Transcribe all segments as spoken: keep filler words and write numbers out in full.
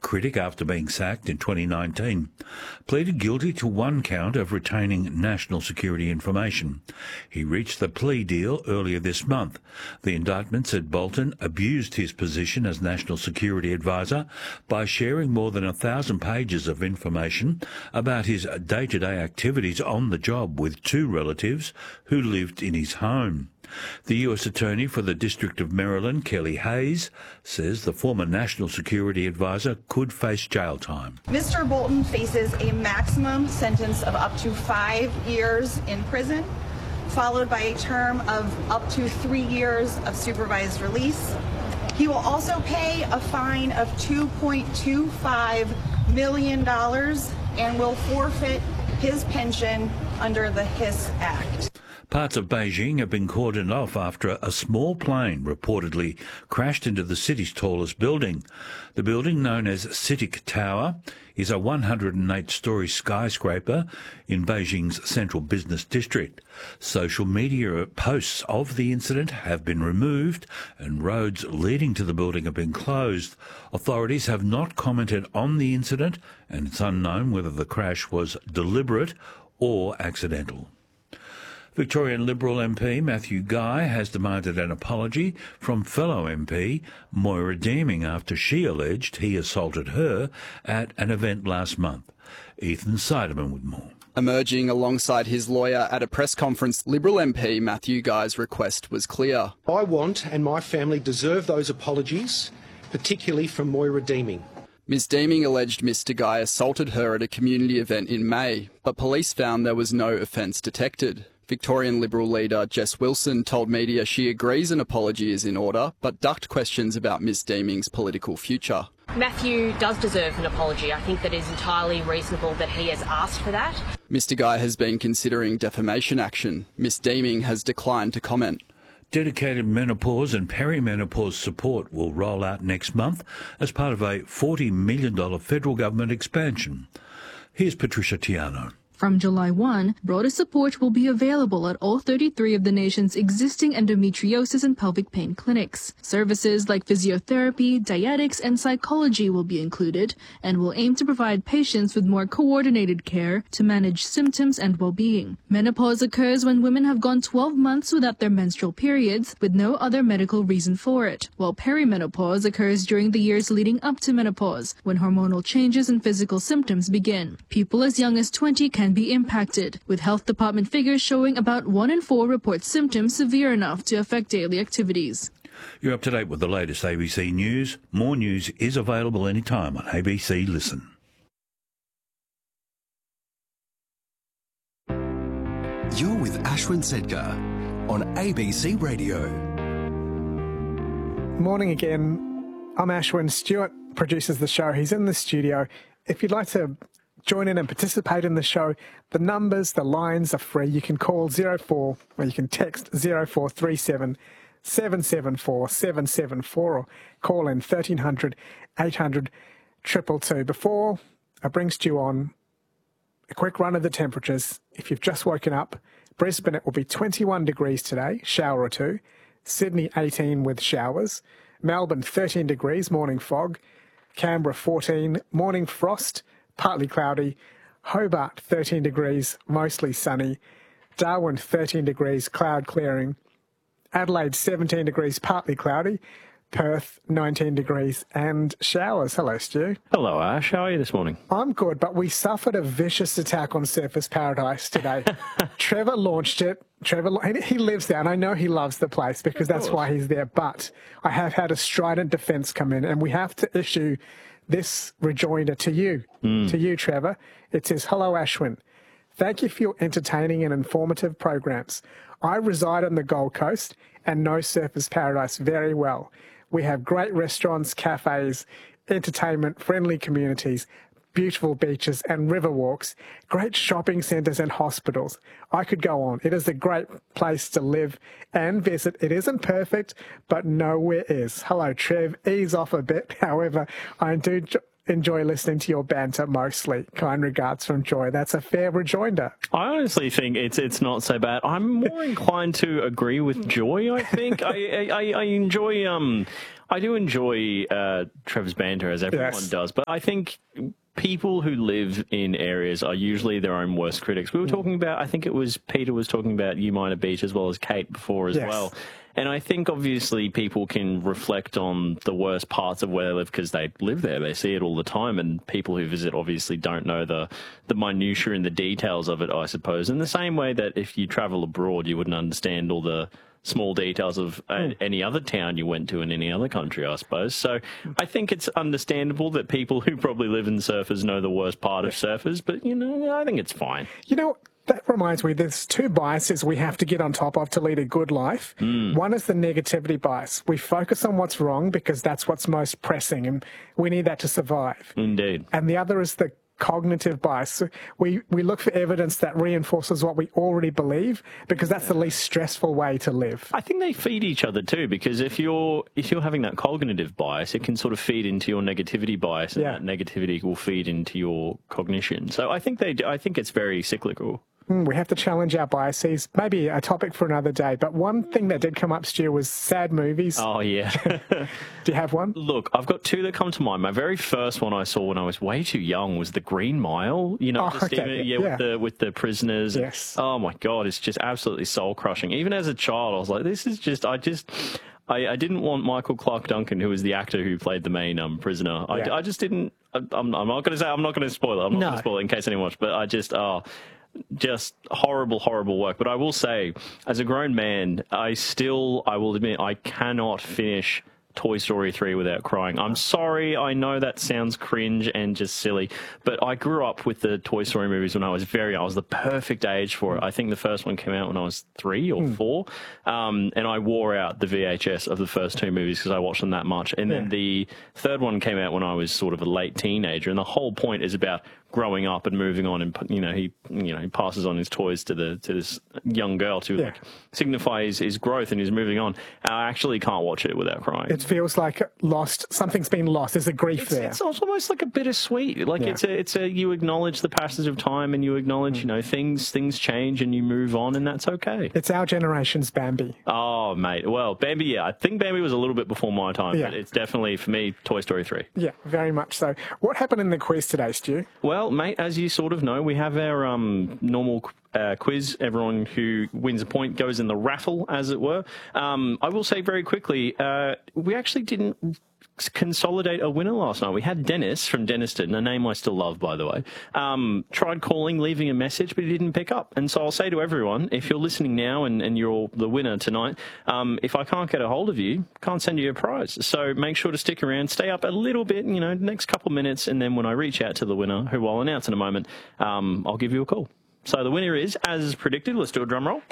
critic after being sacked in twenty nineteen, pleaded guilty to one count of retaining national security information. He reached the plea deal earlier this month. The indictment said Bolton abused his position as National Security Advisor by sharing more than a thousand pages of information about his day-to-day activities on the job with two relatives who lived in his home. The U S Attorney for the District of Maryland, Kelly Hayes, says the former National Security Advisor could face jail time. Mister Bolton faces a maximum sentence of up to five years in prison, followed by a term of up to three years of supervised release. He will also pay a fine of two point two five million dollars and will forfeit his pension under the Hiss Act. Parts of Beijing have been cordoned off after a small plane reportedly crashed into the city's tallest building. The building, known as CITIC Tower, is a one hundred eight storey skyscraper in Beijing's central business district. Social media posts of the incident have been removed and roads leading to the building have been closed. Authorities have not commented on the incident, and it's unknown whether the crash was deliberate or accidental. Victorian Liberal M P Matthew Guy has demanded an apology from fellow M P Moira Deeming after she alleged he assaulted her at an event last month. Ethan Seideman with more. Emerging alongside his lawyer at a press conference, Liberal M P Matthew Guy's request was clear. I want and my family deserve those apologies, particularly from Moira Deeming. Miz Deeming alleged Mister Guy assaulted her at a community event in May, but police found there was no offence detected. Victorian Liberal leader Jess Wilson told media she agrees an apology is in order, but ducked questions about Miz Deeming's political future. Matthew does deserve an apology. I think that it is entirely reasonable that he has asked for that. Mister Guy has been considering defamation action. Miz Deeming has declined to comment. Dedicated menopause and perimenopause support will roll out next month as part of a forty million dollars federal government expansion. Here's Patricia Tiano. From July first, broader support will be available at all thirty-three of the nation's existing endometriosis and pelvic pain clinics. Services like physiotherapy, dietetics, and psychology will be included and will aim to provide patients with more coordinated care to manage symptoms and well-being. Menopause occurs when women have gone twelve months without their menstrual periods with no other medical reason for it, while perimenopause occurs during the years leading up to menopause, when hormonal changes and physical symptoms begin. People as young as twenty can be impacted, with health department figures showing about one in four report symptoms severe enough to affect daily activities. You're up to date with the latest A B C News. More news is available anytime on A B C Listen. You're with Ashwin Sedgar on A B C Radio. Morning again. I'm Ashwin. Stuart produces the show. He's in the studio. If you'd like to join in and participate in the show, the numbers, the lines are free. You can call zero four, or you can text zero four three seven, seven seven four, seven seven four, or call in thirteen hundred, eight hundred, two two two. Before I bring Stu on, a quick run of the temperatures. If you've just woken up, Brisbane, it will be twenty-one degrees today, shower or two. Sydney, eighteen with showers. Melbourne, thirteen degrees, morning fog. Canberra, fourteen, morning frost, partly cloudy. Hobart, thirteen degrees, mostly sunny. Darwin, thirteen degrees, cloud clearing. Adelaide, seventeen degrees, partly cloudy. Perth, nineteen degrees, and showers. Hello, Stu. Hello, Ash. How are you this morning? I'm good, but we suffered a vicious attack on Surfers Paradise today. Trevor launched it. Trevor, he lives there, and I know he loves the place because that's why he's there. But I have had a strident defence come in, and we have to issue this rejoinder to you, mm. to you, Trevor. It says, "Hello, Ashwin. Thank you for your entertaining and informative programs. I reside on the Gold Coast and know Surfers Paradise very well. We have great restaurants, cafes, entertainment, friendly communities, beautiful beaches and river walks, great shopping centres and hospitals. I could go on. It is a great place to live and visit. It isn't perfect, but nowhere is. Hello, Trev. Ease off a bit. However, I do enjoy listening to your banter mostly. Kind regards from Joy." That's a fair rejoinder. I honestly think it's it's not so bad. I'm more inclined to agree with Joy, I think. I, I, I enjoy um I do enjoy uh, Trevor's banter, as everyone Yes. does, but I think people who live in areas are usually their own worst critics. We were talking about, I think it was Peter was talking about U Minor Beach as well as Kate before as Yes. well. And I think obviously people can reflect on the worst parts of where they live because they live there. They see it all the time. And people who visit obviously don't know the, the minutiae and the details of it, I suppose. In the same way that if you travel abroad, you wouldn't understand all the small details of uh, any other town you went to in any other country, I suppose. So I think it's understandable that people who probably live in surfers know the worst part of surfers. But, you know, I think it's fine. You know, that reminds me, there's two biases we have to get on top of to lead a good life. Mm. One is the negativity bias. We focus on what's wrong because that's what's most pressing, and we need that to survive. Indeed. And the other is the cognitive bias. We, we look for evidence that reinforces what we already believe because that's the least stressful way to live. I think they feed each other too, because if you're if you're having that cognitive bias, it can sort of feed into your negativity bias, and Yeah. that negativity will feed into your cognition. So I think they do, I think it's very cyclical. Mm, we have to challenge our biases. Maybe a topic for another day. But one thing that did come up, Stu, was sad movies. Oh yeah. Do you have one? Look, I've got two that come to mind. My very first one I saw when I was way too young was The Green Mile. You know, Oh, the okay, Stephen- yeah, yeah. with the with the prisoners. Yes. Oh my God, it's just absolutely soul crushing. Even as a child, I was like, this is just. I just. I, I didn't want Michael Clarke Duncan, who was the actor who played the main um, prisoner. I, Yeah. I just didn't. I, I'm, I'm not going to say. I'm not going to spoil it. I'm not No. going to spoil it in case anyone watched. But I just. Oh, just horrible, horrible work. But I will say, as a grown man, I still, I will admit, I cannot finish Toy Story three without crying. I'm sorry, I know that sounds cringe and just silly, but I grew up with the Toy Story movies when I was very young. I was the perfect age for it. I think the first one came out when I was three or four, um, and I wore out the V H S of the first two movies because I watched them that much. And then Yeah. the third one came out when I was sort of a late teenager, and the whole point is about growing up and moving on, and you know he you know he passes on his toys to the to this young girl to Yeah. like signify his, his growth and his moving on. I actually can't watch it without crying. It feels like lost. Something's been lost. There's a grief It's, there. it's almost like a bittersweet. Like Yeah. it's a, it's a. You acknowledge the passage of time, and you acknowledge, you know, things things change, and you move on, and that's okay. It's our generation's Bambi. Oh, mate. Well, Bambi. Yeah, I think Bambi was a little bit before my time, Yeah. but it's definitely for me Toy Story three. Yeah, very much so. What happened in the quiz today, Stu? Well, mate, as you sort of know, we have our um, normal uh, quiz. Everyone who wins a point goes in the raffle, as it were. Um, I will say very quickly, uh, we actually didn't consolidate a winner last night. We had Dennis from Denniston, a name I still love, by the way, um, tried calling, leaving a message, but he didn't pick up. And so I'll say to everyone, if you're listening now and, and you're the winner tonight, um, if I can't get a hold of you, can't send you a prize. So make sure to stick around, stay up a little bit, you know, next couple minutes, and then when I reach out to the winner, who I'll announce in a moment, um, I'll give you a call. So the winner is, as predicted, let's do a drum roll,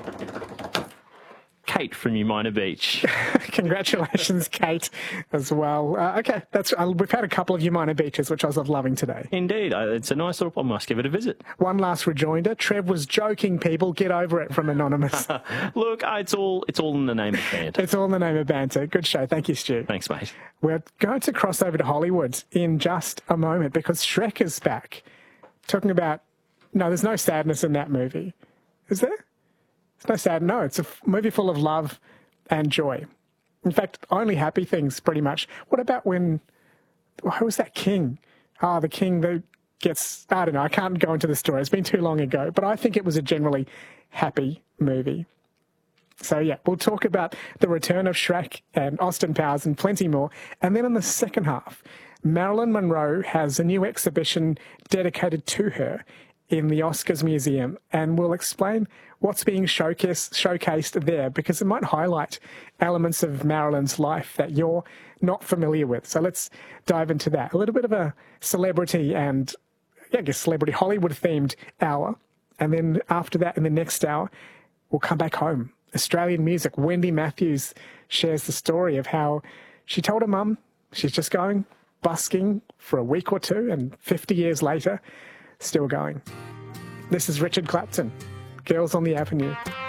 Kate from U Minor Beach. Congratulations, Kate, as well. Uh, okay, that's uh, we've had a couple of U Minor Beaches, which I was loving today. Indeed, uh, it's a nice little. I must give it a visit. One last rejoinder: Trev was joking. People, get over it. From Anonymous. Look, uh, it's all it's all in the name of banter. It's all in the name of banter. Good show. Thank you, Stu. Thanks, mate. We're going to cross over to Hollywood in just a moment because Shrek is back. Talking about no, there's no sadness in that movie, is there? It's no sad. No, it's a f- movie full of love and joy. In fact, only happy things, pretty much. What about when? Who was that king? Ah, the king that gets. I don't know. I can't go into the story. It's been too long ago. But I think it was a generally happy movie. So yeah, we'll talk about the return of Shrek and Austin Powers and plenty more. And then in the second half, Marilyn Monroe has a new exhibition dedicated to her in the Oscars Museum, and we'll explain what's being showcased, showcased there because it might highlight elements of Marilyn's life that you're not familiar with. So let's dive into that. A little bit of a celebrity and, yeah, I guess, celebrity Hollywood-themed hour. And then after that, in the next hour, we'll come back home. Australian music. Wendy Matthews shares the story of how she told her mum she's just going busking for a week or two, and fifty years later, still going. This is Richard Clapton, Girls on the Avenue.